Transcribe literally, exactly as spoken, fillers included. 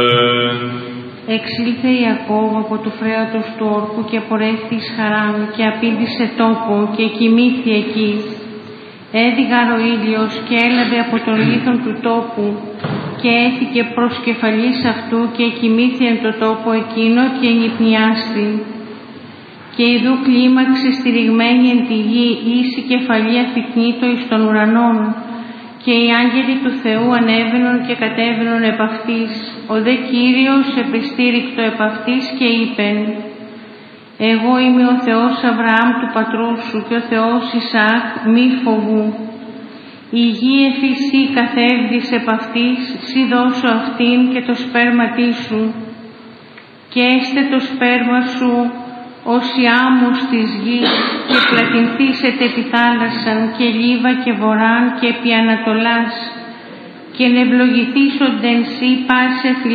Εξήλθε Ιακώβ από του φρέατος του όρκου και πορεύθη εις Χαράν και απήντησε τόπο και κοιμήθη εκεί. Έδιγαρ ο ήλιος και έλαβε από τον λίθον του τόπου και έθηκε προς κεφαλής αυτού και κοιμήθη εν το τόπο εκείνο και νυπνιάστη. Και ιδού κλίμαξε στηριγμένη εν τη γη ίση κεφαλή αφυκνήτω εις των ουρανών, και οι άγγελοι του Θεού ανέβαινον και κατέβαινον επ' αυτής. Ο δε Κύριος επεστήρικτο επ' αυτής και είπεν: Εγώ είμαι ο Θεός Αβραάμ του πατρού σου και ο Θεός Ισαάκ, μη φοβού. Η γη εφησή καθεύδεις επ' αυτής, σι δώσω αυτήν και το σπέρματί σου, και έστε το σπέρμα σου ως η άμμος της γης, και πλατινθήσετε τη θάλασσαν και λίβα και βορράν και επί Ανατολάς, και νευλογηθήσοντεν σοι πάσε